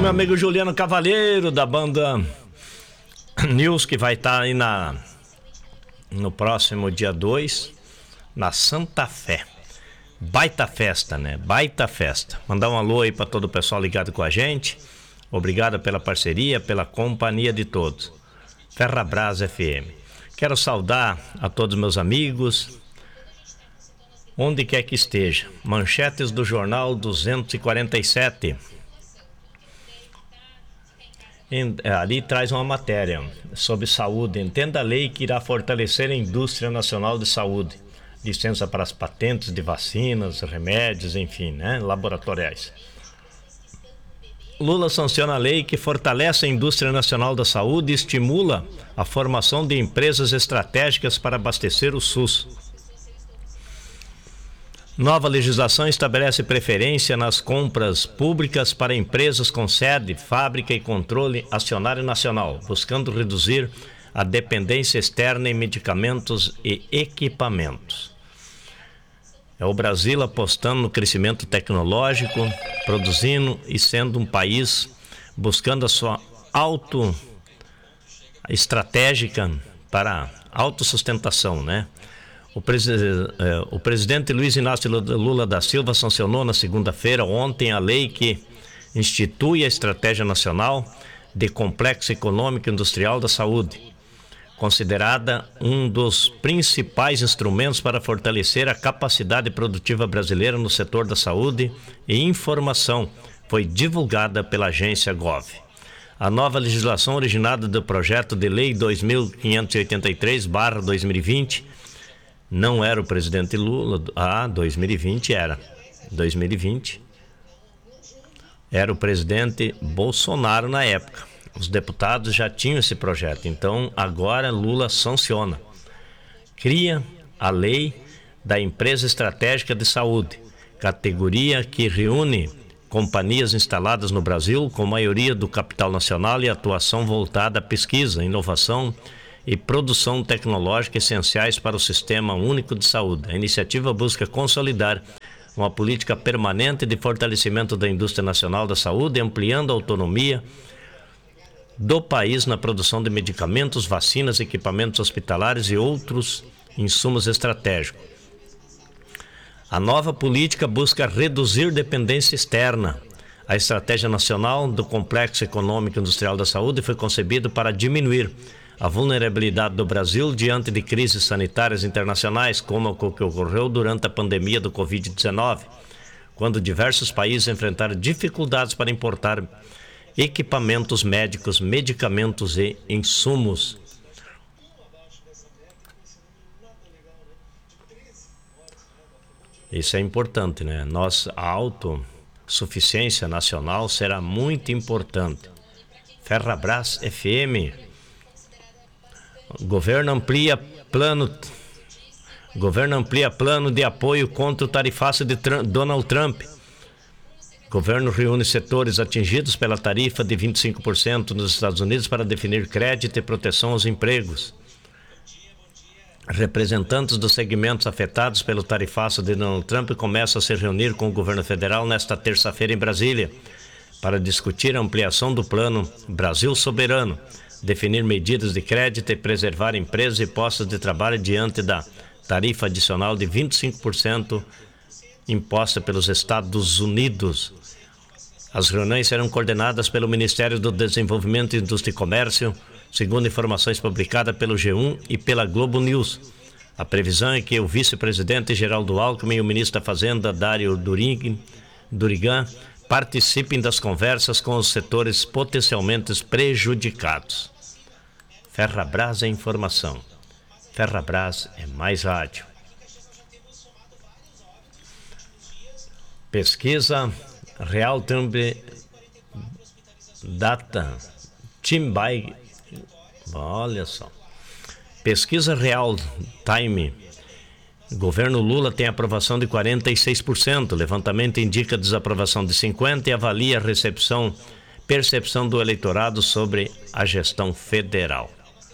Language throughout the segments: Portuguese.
meu amigo Juliano Cavalheiro, da banda News, que vai estar aí no próximo dia 2, na Santa Fé. Baita festa, né? Baita festa. Mandar um alô aí para todo o pessoal ligado com a gente. Obrigado pela parceria, pela companhia de todos. Ferrabras FM. Quero saudar a todos meus amigos, onde quer que esteja. Manchetes do Jornal 247. Ali traz uma matéria sobre saúde. Entenda a lei que irá fortalecer a indústria nacional de saúde. Licença para as patentes de vacinas, remédios, enfim, né? Laboratoriais. Lula sanciona a lei que fortalece a indústria nacional da saúde e estimula a formação de empresas estratégicas para abastecer o SUS. Nova legislação estabelece preferência nas compras públicas para empresas com sede, fábrica e controle acionário nacional, buscando reduzir a dependência externa em medicamentos e equipamentos. É o Brasil apostando no crescimento tecnológico, produzindo e sendo um país buscando a sua estratégica para autossustentação, né? O presidente Luiz Inácio Lula da Silva sancionou na segunda-feira, ontem, a lei que institui a Estratégia Nacional de Complexo Econômico e Industrial da Saúde, considerada um dos principais instrumentos para fortalecer a capacidade produtiva brasileira no setor da saúde e informação. Foi divulgada pela agência Gov. A nova legislação originada do projeto de lei 2583/2020 não era o presidente Lula. 2020 era. 2020 era o presidente Bolsonaro na época. Os deputados já tinham esse projeto. Então, agora Lula sanciona. Cria a lei da Empresa Estratégica de Saúde, categoria que reúne companhias instaladas no Brasil com maioria do capital nacional e atuação voltada à pesquisa, inovação e produção tecnológica essenciais para o Sistema Único de Saúde. A iniciativa busca consolidar uma política permanente de fortalecimento da indústria nacional da saúde, ampliando a autonomia do país na produção de medicamentos, vacinas, equipamentos hospitalares e outros insumos estratégicos. A nova política busca reduzir dependência externa. A Estratégia Nacional do Complexo Econômico e Industrial da Saúde foi concebida para diminuir a vulnerabilidade do Brasil diante de crises sanitárias internacionais, como o que ocorreu durante a pandemia do Covid-19, quando diversos países enfrentaram dificuldades para importar equipamentos médicos, medicamentos e insumos. Isso é importante, né? Nossa autossuficiência nacional será muito importante. Ferrabras FM. Governo amplia plano de apoio contra o tarifaço de Donald Trump. Governo reúne setores atingidos pela tarifa de 25% nos Estados Unidos para definir crédito e proteção aos empregos. Representantes dos segmentos afetados pelo tarifaço de Donald Trump começam a se reunir com o governo federal nesta terça-feira em Brasília para discutir a ampliação do plano Brasil Soberano, definir medidas de crédito e preservar empresas e postos de trabalho diante da tarifa adicional de 25% imposta pelos Estados Unidos. As reuniões serão coordenadas pelo Ministério do Desenvolvimento, Indústria e Comércio, segundo informações publicadas pelo G1 e pela Globo News. A previsão é que o vice-presidente Geraldo Alckmin e o ministro da Fazenda, Dário Durigan, participem das conversas com os setores potencialmente prejudicados. Ferrabras é informação. Ferrabras é mais rádio. Pesquisa Real Time Data Timbai. Olha só. Pesquisa Real Time. Governo Lula tem aprovação de 46%. Levantamento indica desaprovação de 50% e avalia a percepção do eleitorado sobre a gestão federal.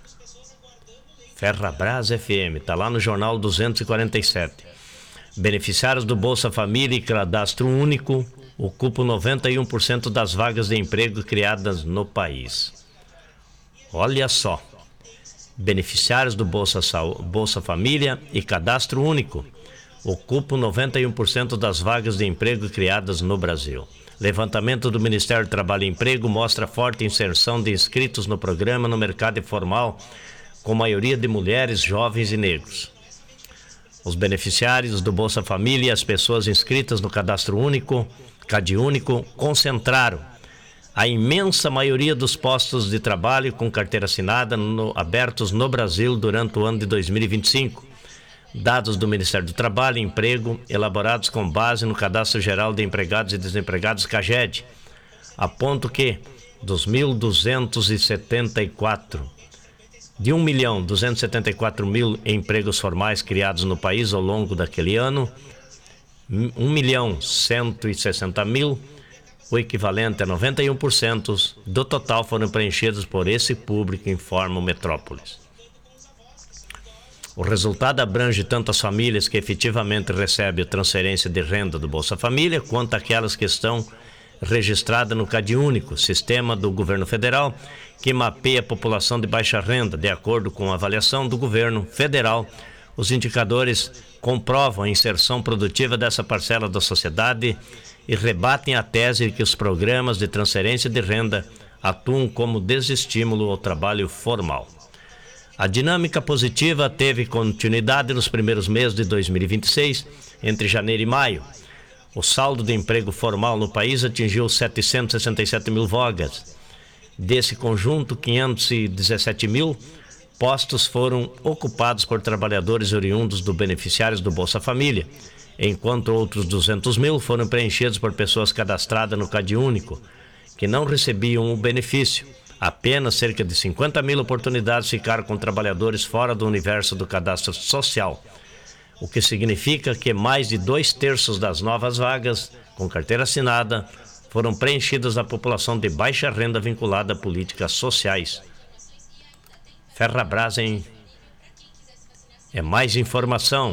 Ferrabras FM, está lá no Jornal 247. Beneficiários do Bolsa Família e Cadastro Único ocupam 91% das vagas de emprego criadas no país. Olha só, beneficiários do Bolsa Família e Cadastro Único ocupam 91% das vagas de emprego criadas no Brasil. Levantamento do Ministério do Trabalho e Emprego mostra forte inserção de inscritos no programa no mercado informal, com maioria de mulheres, jovens e negros. Os beneficiários do Bolsa Família e as pessoas inscritas no Cadastro Único, CadÚnico, concentraram a imensa maioria dos postos de trabalho com carteira assinada abertos no Brasil durante o ano de 2025. Dados do Ministério do Trabalho e Emprego, elaborados com base no Cadastro Geral de Empregados e Desempregados, CAGED, apontam que dos 1.274.000 empregos formais criados no país ao longo daquele ano, 1.160.000, o equivalente a 91% do total, foram preenchidos por esse público, informa o Metrópolis. O resultado abrange tanto as famílias que efetivamente recebem a transferência de renda do Bolsa Família, quanto aquelas que estão registradas no CadÚnico, sistema do governo federal, que mapeia a população de baixa renda. De acordo com a avaliação do governo federal, os indicadores comprovam a inserção produtiva dessa parcela da sociedade e rebatem a tese de que os programas de transferência de renda atuam como desestímulo ao trabalho formal. A dinâmica positiva teve continuidade nos primeiros meses de 2026, entre janeiro e maio. O saldo de emprego formal no país atingiu 767 mil vagas. Desse conjunto, 517 mil postos foram ocupados por trabalhadores oriundos dos beneficiários do Bolsa Família, enquanto outros 200 mil foram preenchidos por pessoas cadastradas no CadÚnico, que não recebiam o benefício. Apenas cerca de 50 mil oportunidades ficaram com trabalhadores fora do universo do cadastro social, o que significa que mais de 2/3 das novas vagas com carteira assinada foram preenchidas na população de baixa renda vinculada a políticas sociais. Ferrabras, hein? É mais informação.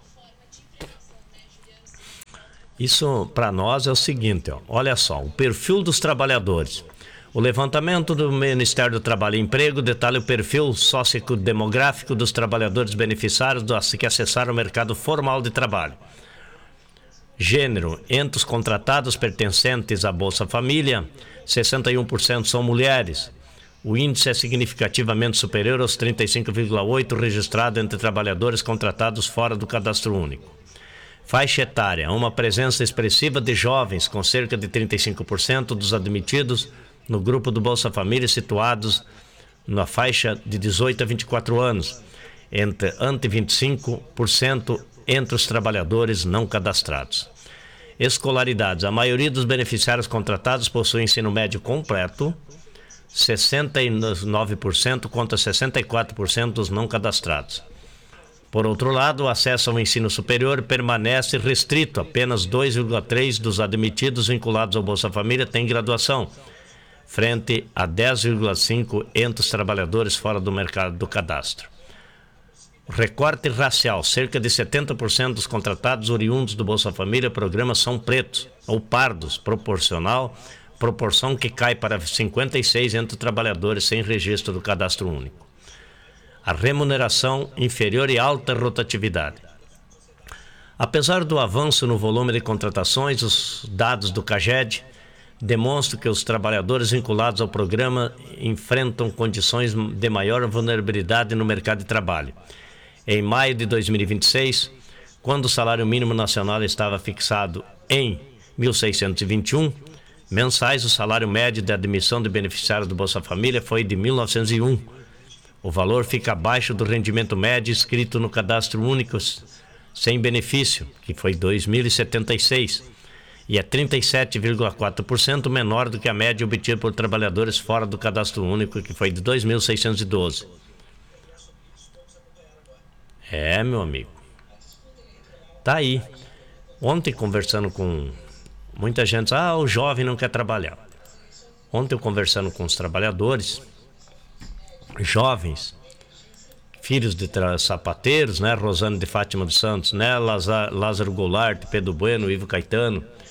Isso para nós é o seguinte, ó. Olha só, o perfil dos trabalhadores. O levantamento do Ministério do Trabalho e Emprego detalha o perfil sociodemográfico dos trabalhadores beneficiários que acessaram o mercado formal de trabalho. Gênero: entre os contratados pertencentes à Bolsa Família, 61% são mulheres. O índice é significativamente superior aos 35,8% registrado entre trabalhadores contratados fora do Cadastro Único. Faixa etária: uma presença expressiva de jovens, com cerca de 35% dos admitidos no grupo do Bolsa Família situados na faixa de 18 a 24 anos, ante 25% entre os trabalhadores não cadastrados. Escolaridades: a maioria dos beneficiários contratados possui ensino médio completo, 69% contra 64% dos não cadastrados. Por outro lado, o acesso ao ensino superior permanece restrito. Apenas 2,3% dos admitidos vinculados ao Bolsa Família têm graduação, frente a 10,5% entre os trabalhadores fora do mercado do cadastro. Recorte racial: cerca de 70% dos contratados oriundos do Bolsa Família programa são pretos ou pardos, proporção que cai para 56% entre trabalhadores sem registro do Cadastro Único. A remuneração inferior e alta rotatividade. Apesar do avanço no volume de contratações, os dados do CAGED demonstram que os trabalhadores vinculados ao programa enfrentam condições de maior vulnerabilidade no mercado de trabalho. Em maio de 2026, quando o salário mínimo nacional estava fixado em 1.621 mensais, o salário médio de admissão de beneficiários do Bolsa Família foi de 1.901. O valor fica abaixo do rendimento médio escrito no Cadastro Único sem benefício, que foi 2.076, e é 37,4% menor do que a média obtida por trabalhadores fora do Cadastro Único, que foi de 2.612. Meu amigo. Tá aí. Ontem, conversando com muita gente, o jovem não quer trabalhar. Ontem, eu conversando com os trabalhadores, jovens, filhos de sapateiros, Rosane de Fátima dos Santos, Lázaro Goulart, Pedro Bueno, Ivo Caetano,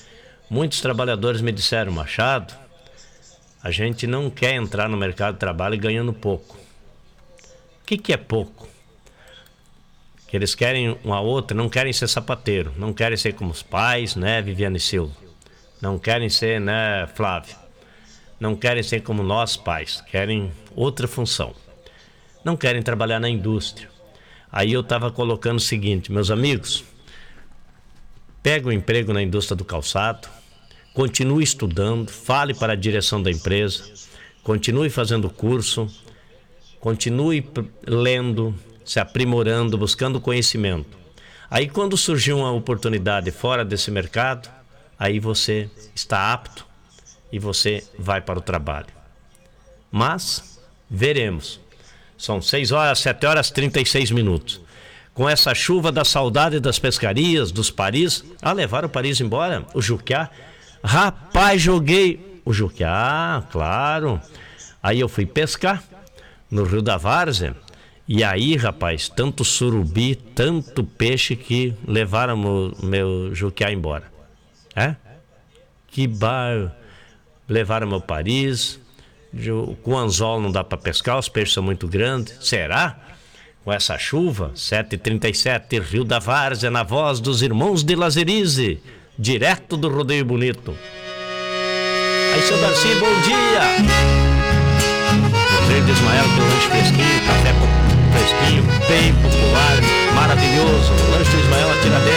Muitos trabalhadores me disseram, Machado, a gente não quer entrar no mercado de trabalho ganhando pouco. O que é pouco? Que eles querem uma outra, não querem ser sapateiro, não querem ser como os pais, né, Viviane Silva? Não querem ser, né, Flávio? Não querem ser como nós pais, querem outra função. Não querem trabalhar na indústria. Aí eu estava colocando o seguinte, meus amigos, pega o emprego na indústria do calçado, continue estudando, fale para a direção da empresa, continue fazendo curso, continue lendo, se aprimorando, buscando conhecimento. Aí quando surgir uma oportunidade fora desse mercado, aí você está apto e você vai para o trabalho. Mas veremos. São 7 horas 36 minutos. Com essa chuva da saudade das pescarias, dos Paris. Levaram o Paris embora? O Juquiá? Rapaz, joguei o Juquiá, claro. Aí eu fui pescar no Rio da Várzea. E aí, rapaz, tanto surubi, tanto peixe que levaram o meu Juquiá embora. Que bar... Levaram meu Paris. Com anzol não dá para pescar, os peixes são muito grandes. Será? Com essa chuva, 7h37, Rio da Várzea, na voz dos irmãos de Lazerize, direto do Rodeio Bonito. Aí, seu Darcy, bom dia! Rodeio de Ismael, tem um lanche fresquinho, café fresquinho, bem popular, maravilhoso. Lanche do Ismael, a tiradeira.